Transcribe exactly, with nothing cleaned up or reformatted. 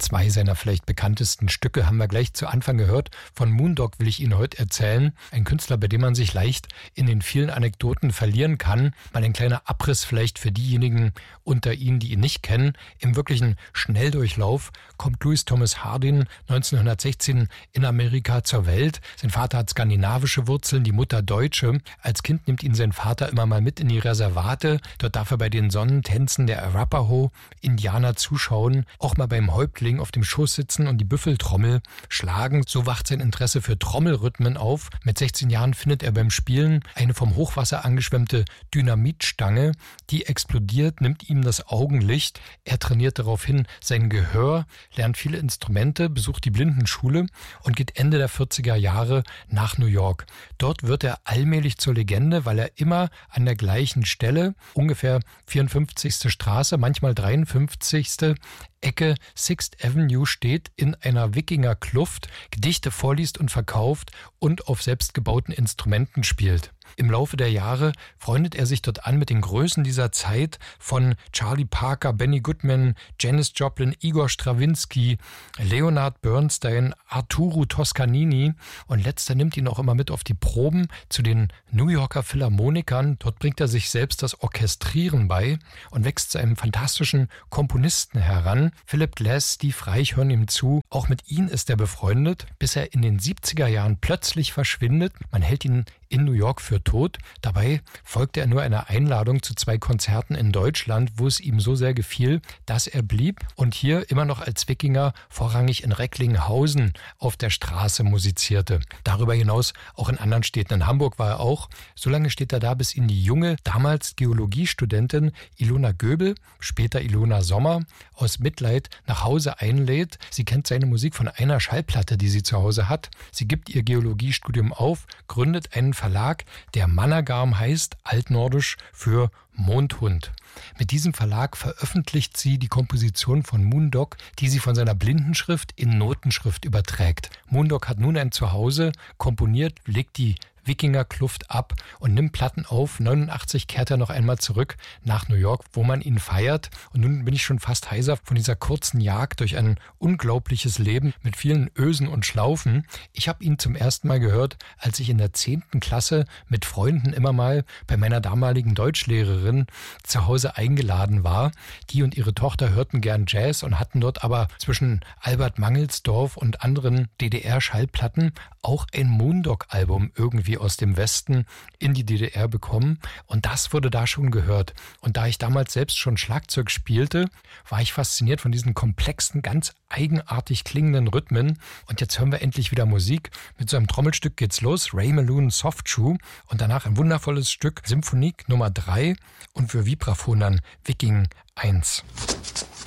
Zwei seiner vielleicht bekanntesten Stücke haben wir gleich zu Anfang gehört. Von Moondog will ich Ihnen heute erzählen. Ein Künstler, bei dem man sich leicht in den vielen Anekdoten verlieren kann. Mal ein kleiner Abriss vielleicht für diejenigen unter Ihnen, die ihn nicht kennen. Im wirklichen Schnelldurchlauf kommt Louis Thomas Hardin neunzehnhundertsechzehn in Amerika zur Welt. Sein Vater hat skandinavische Wurzeln, die Mutter Deutsche. Als Kind nimmt ihn sein Vater immer mal mit in die Reservate. Dort darf er bei den Sonnentänzen der Arapaho-Indianer zuschauen, auch mal beim Häuptling auf dem Schoß sitzen und die Büffeltrommel schlagen. So wacht sein Interesse für Trommelrhythmen auf. Mit sechzehn Jahren findet er beim Spielen eine vom Hochwasser angeschwemmte Dynamitstange. Die explodiert, nimmt ihm das Augenlicht. Er trainiert daraufhin sein Gehör, lernt viele Instrumente, besucht die Blindenschule und geht Ende der vierziger Jahre nach New York. Dort wird er allmählich zur Legende, weil er immer an der gleichen Stelle, ungefähr vierundfünfzigste Straße, manchmal dreiundfünfzigste Ecke Sixth Avenue steht, in einer Wikinger-Kluft, Gedichte vorliest und verkauft und auf selbstgebauten Instrumenten spielt. Im Laufe der Jahre freundet er sich dort an mit den Größen dieser Zeit, von Charlie Parker, Benny Goodman, Janis Joplin, Igor Strawinski, Leonard Bernstein, Arturo Toscanini, und letzter nimmt ihn auch immer mit auf die Proben zu den New Yorker Philharmonikern. Dort bringt er sich selbst das Orchestrieren bei und wächst zu einem fantastischen Komponisten heran. Philip Glass, Steve Reich hören ihm zu. Auch mit ihnen ist er befreundet, bis er in den siebziger Jahren plötzlich verschwindet. Man hält ihn in New York für tot. Dabei folgte er nur einer Einladung zu zwei Konzerten in Deutschland, wo es ihm so sehr gefiel, dass er blieb und hier immer noch als Wikinger vorrangig in Recklinghausen auf der Straße musizierte. Darüber hinaus auch in anderen Städten. In Hamburg war er auch. So lange steht er da, bis ihn die junge, damals Geologiestudentin Ilona Göbel, später Ilona Sommer, aus Mitleid nach Hause einlädt. Sie kennt seine Musik von einer Schallplatte, die sie zu Hause hat. Sie gibt ihr Geologiestudium auf, gründet einen Verlag, der Managarm heißt, altnordisch für Mondhund. Mit diesem Verlag veröffentlicht sie die Komposition von Moondog, die sie von seiner Blindenschrift in Notenschrift überträgt. Moondog hat nun ein Zuhause, komponiert, legt die Wikinger-Kluft ab und nimmt Platten auf. neunundachtzig kehrt er noch einmal zurück nach New York, wo man ihn feiert. Und nun bin ich schon fast heiser von dieser kurzen Jagd durch ein unglaubliches Leben mit vielen Ösen und Schlaufen. Ich habe ihn zum ersten Mal gehört, als ich in der zehnten Klasse mit Freunden immer mal bei meiner damaligen Deutschlehrerin zu Hause eingeladen war. Die und ihre Tochter hörten gern Jazz und hatten dort aber zwischen Albert Mangelsdorf und anderen D D R-Schallplatten auch ein Moondog-Album irgendwie aus dem Westen in die D D R bekommen, und das wurde da schon gehört. Und da ich damals selbst schon Schlagzeug spielte, war ich fasziniert von diesen komplexen, ganz eigenartig klingenden Rhythmen. Und jetzt hören wir endlich wieder Musik. Mit so einem Trommelstück geht's los, Ray Malone Soft Shoe, und danach ein wundervolles Stück Symphonik Nummer drei und für Vibraphon dann Viking eins.